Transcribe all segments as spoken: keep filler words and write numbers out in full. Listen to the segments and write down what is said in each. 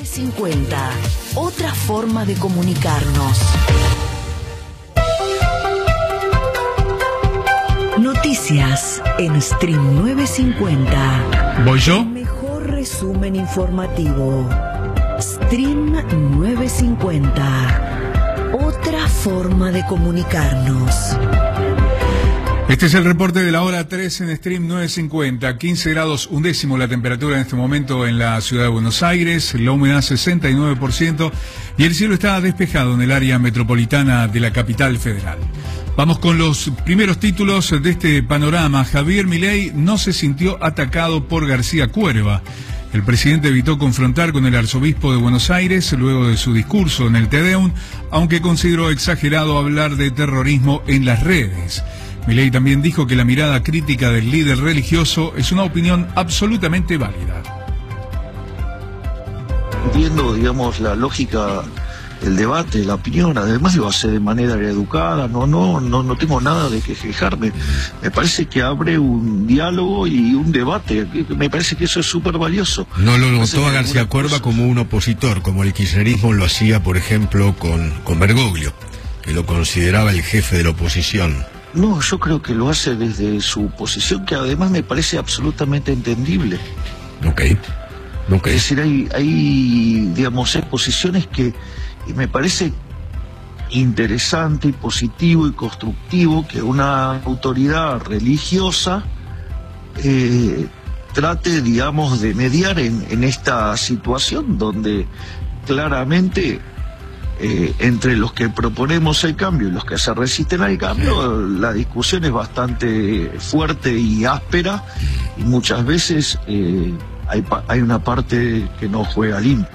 cincuenta. Otra forma de comunicarnos. Noticias en Stream novecientos cincuenta. ¿Voy yo? El mejor resumen informativo. Stream novecientos cincuenta. Otra forma de comunicarnos. Este es el reporte de la hora tres en Stream novecientos cincuenta. quince grados un décimo la temperatura en este momento en la ciudad de Buenos Aires, la humedad sesenta y nueve por ciento y el cielo está despejado en el área metropolitana de la capital federal. Vamos con los primeros títulos de este panorama. Javier Milei no se sintió atacado por García Cuerva. El presidente evitó confrontar con el arzobispo de Buenos Aires luego de su discurso en el Te Deum, aunque consideró exagerado hablar de terrorismo en las redes. Milei también dijo que la mirada crítica del líder religioso es una opinión absolutamente válida. Entiendo, digamos, la lógica del debate, la opinión, además lo hace de manera educada, no, no, no, no tengo nada de que quejarme. Me parece que abre un diálogo y un debate, me parece que eso es súper valioso. No lo notó a García Cuerva como un opositor, como el kirchnerismo lo hacía, por ejemplo, con, con Bergoglio, que lo consideraba el jefe de la oposición. No, yo creo que lo hace desde su posición, que además me parece absolutamente entendible. Ok, ok. Es decir, hay, hay digamos, hay posiciones que y me parece interesante y positivo y constructivo que una autoridad religiosa eh, trate, digamos, de mediar en, en esta situación donde claramente... Eh, entre los que proponemos el cambio y los que se resisten al cambio, la discusión es bastante fuerte y áspera y muchas veces eh, hay, hay una parte que no juega limpio.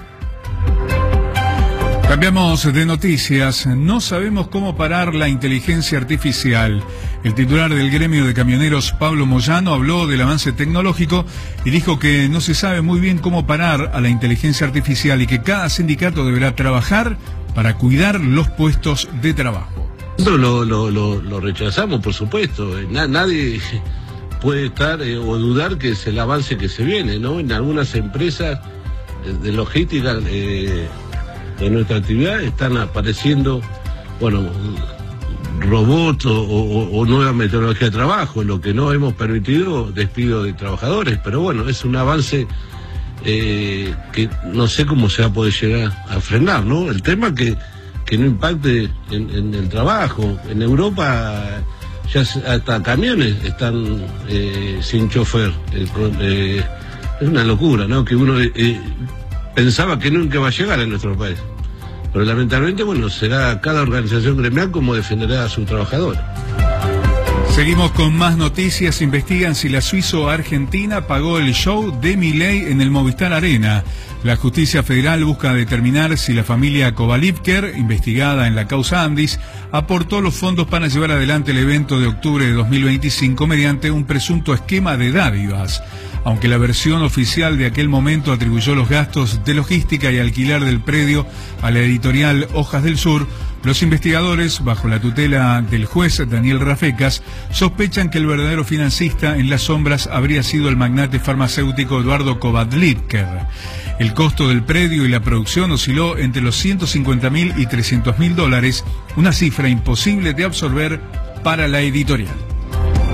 Cambiamos de noticias. No sabemos cómo parar la inteligencia artificial. El titular del gremio de camioneros, Pablo Moyano, habló del avance tecnológico y dijo que no se sabe muy bien cómo parar a la inteligencia artificial y que cada sindicato deberá trabajar para cuidar los puestos de trabajo. Nosotros lo, lo, lo, lo rechazamos, por supuesto. Na, nadie puede estar eh, o dudar que es el avance que se viene, ¿no? En algunas empresas eh, de logística eh, de nuestra actividad están apareciendo, bueno, robots o, o, o nueva metodología de trabajo, lo que no hemos permitido despido de trabajadores, pero bueno, es un avance eh, que no sé cómo se va a poder llegar a frenar, ¿no? El tema que, que no impacte en, en el trabajo. En Europa ya hasta camiones están eh, sin chofer. Eh, eh, es una locura, ¿no? Que uno eh, pensaba que nunca va a llegar a nuestro país. Pero lamentablemente, bueno, será cada organización gremial como defenderá a sus trabajadores. Seguimos con más noticias. Investigan si la suizo-argentina pagó el show de Milei en el Movistar Arena. La justicia federal busca determinar si la familia Kovalivker, investigada en la causa Andis, aportó los fondos para llevar adelante el evento de octubre de dos mil veinticinco mediante un presunto esquema de dádivas. Aunque la versión oficial de aquel momento atribuyó los gastos de logística y alquiler del predio a la editorial Hojas del Sur, los investigadores, bajo la tutela del juez Daniel Rafecas, sospechan que el verdadero financista en las sombras habría sido el magnate farmacéutico Eduardo Kovalivker. El costo del predio y la producción osciló entre los ciento cincuenta mil y trescientos mil dólares, una cifra imposible de absorber para la editorial.